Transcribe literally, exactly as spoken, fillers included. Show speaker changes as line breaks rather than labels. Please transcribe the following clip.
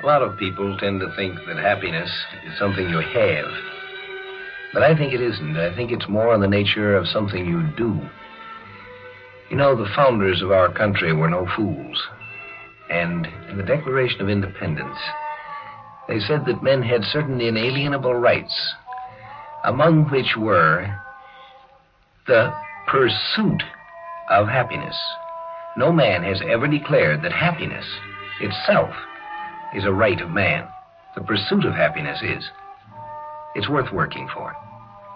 A lot of people tend to think that happiness is something you have. But I think it isn't. I think it's more in the nature of something you do. You know, the founders of our country were no fools. And in the Declaration of Independence, they said that men had certain inalienable rights, among which were the pursuit of happiness. No man has ever declared that happiness itself is a right of man. The pursuit of happiness is. It's worth working for.